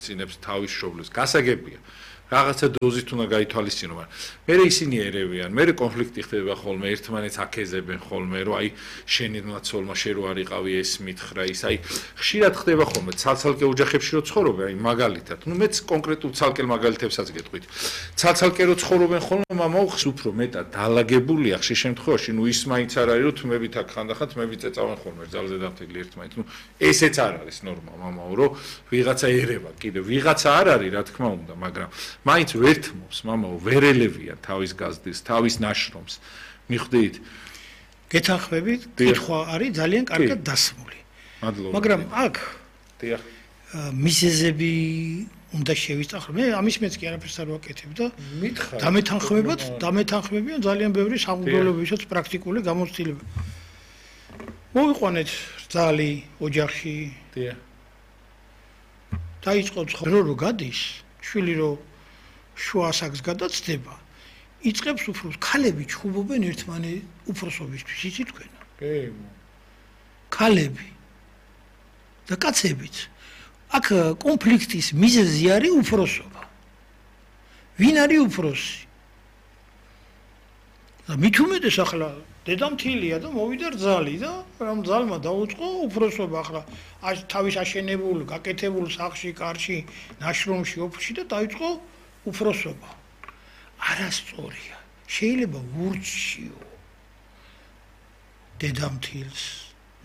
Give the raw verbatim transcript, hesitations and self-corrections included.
წინებს თავის შობლებს გასაგებია რაღაცა დოზით უნდა გაითვალისწინო მაგრამ მე ისინი ერევიან მე კონფლიქტი ხდება ხოლმე ერთმანეთს აკეზებენ ხოლმე რომ აი შენი ნაცოლმა შენ რო არიყავი ეს მითხრა ის აი ხშირად ხდება ხოლმე ცალცალკე ოჯახებში რო ცხოვრობენ აი მაგალითად ნუ მეც კონკრეტულ ცალკე მაგალითებსაც გეტყვით ცალცალკე რო ცხოვრობენ ხოლმე მამაო უფრო მეტად დაალაგებულია ხშირ შემთხვევაში ნუ ის მაინც არ არის რომ თმებით აქ ხანდახან თმები წეწავენ ხოლმე ძალზე დამთელი ერთმანეთს ნუ ესეც არ არის ნორმა მამაო რომ ვიღაცა ერევა კიდე ვიღაცა არ არის რა თქმა უნდა მაგრამ მაინც ვერთმობს მამაო ვერ ელევიან თავის გაზრდილს თავის ნაშრომს მიხვდით გეთანხმებით კითხვა არის ძალიან კარგად დასმული მაგრამ აქ დიახ მიზეზები უნდა შევისწავლო მე ამის მეც კი არაფერს არ ვაკეთებ და დამეთანხმებად დამეთანხმებიან ძალიან ბევრი სამღვდელოებისაც პრაქტიკული გამოცდილება მოვიყვანეთ ძალი ოჯახში დიახ დაიწყო ცხოვრება რო გადის შვილი რო შუა ასაკს გადაცდება იწყებს უფროს ქალები ჩხუბობენ ერთმანეთს უფროსობისთვის იცით თქვენ კი ქალები და კაცებიც აქ კონფლიქტის მიზეზი არის უფროსობა ვინ არის უფროსი და მით უმეტეს ახლა დედამთილია და მოვიდა რძალი და რამ ძალმა დაუწყო უფროსობა ახლა თავის აშენებულ გაკეთებულ სახლში კარში ნაშრომში ოფისში და დაიწყო უფროსობა არასწორია შეიძლება ურჩიო დედამთილს